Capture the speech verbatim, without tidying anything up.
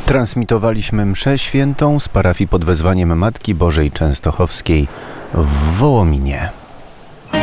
Transmitowaliśmy mszę świętą z parafii pod wezwaniem Matki Bożej Częstochowskiej w Wołominie.